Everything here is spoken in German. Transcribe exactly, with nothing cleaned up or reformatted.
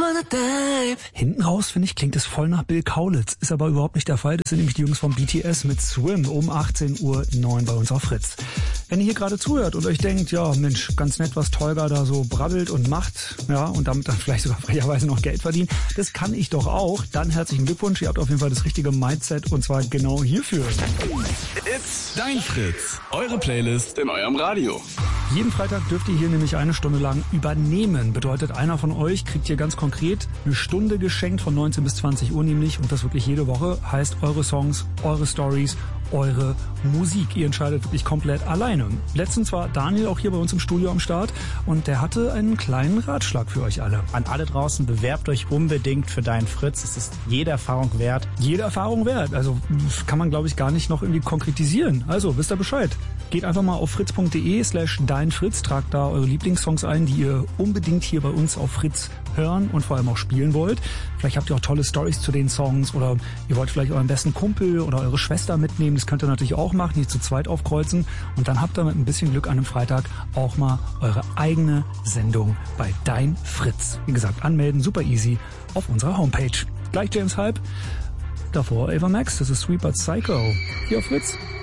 Hinten raus, finde ich, klingt es voll nach Bill Kaulitz. Ist aber überhaupt nicht der Fall. Das sind nämlich die Jungs vom B T S mit Swim um achtzehn Uhr neun bei uns auf Fritz. Wenn ihr hier gerade zuhört und euch denkt, ja Mensch, ganz nett, was Tolga da so brabbelt und macht, ja, und damit dann vielleicht sogar frecherweise noch Geld verdienen, das kann ich doch auch. Dann herzlichen Glückwunsch, ihr habt auf jeden Fall das richtige Mindset und zwar genau hierfür. It's Dein Fritz, eure Playlist in eurem Radio. Jeden Freitag dürft ihr hier nämlich eine Stunde lang übernehmen. Bedeutet, einer von euch kriegt hier ganz konkret eine Stunde geschenkt von neunzehn bis zwanzig Uhr nämlich und das wirklich jede Woche. Heißt eure Songs, eure Stories, eure Musik. Ihr entscheidet wirklich komplett alleine. Letztens war Daniel auch hier bei uns im Studio am Start und der hatte einen kleinen Ratschlag für euch alle. An alle draußen, bewerbt euch unbedingt für Dein Fritz. Es ist jede Erfahrung wert. Jede Erfahrung wert. Also kann man, glaube ich, gar nicht noch irgendwie konkretisieren. Also wisst ihr Bescheid. Geht einfach mal auf fritz.de slash deinfritz, tragt da eure Lieblingssongs ein, die ihr unbedingt hier bei uns auf Fritz hören und vor allem auch spielen wollt. Vielleicht habt ihr auch tolle Stories zu den Songs oder ihr wollt vielleicht euren besten Kumpel oder eure Schwester mitnehmen. Das könnt ihr natürlich auch machen, die zu zweit aufkreuzen. Und dann habt ihr mit ein bisschen Glück an einem Freitag auch mal eure eigene Sendung bei Dein Fritz. Wie gesagt, anmelden, super easy auf unserer Homepage. Gleich James Hype, davor Ava Max, das ist Sweet But Psycho. Hier auf Fritz.